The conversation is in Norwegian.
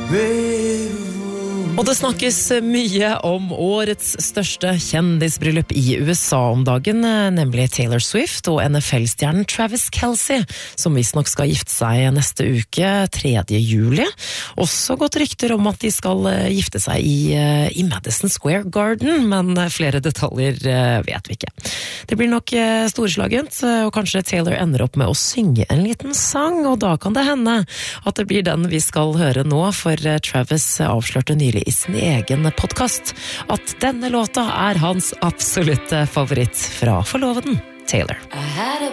Og det snakkes mye om årets største kjendisbryllup i USA om dagen, nemlig Taylor Swift og NFL-stjernen Travis Kelce, som visstnok skal gifte seg neste uke, 3. juli. Også gått rykter om at de skal gifte seg i Madison Square Garden, men flere detaljer vet vi ikke. Det blir nok storslagent, og kanskje Taylor ender opp med å synge en liten sang, og da kan det hende at det blir den vi skal høre nå, for Travis avslørte nylig i sin egen podcast at denne låta hans absolutte favoritt fra forloveden Taylor. I had a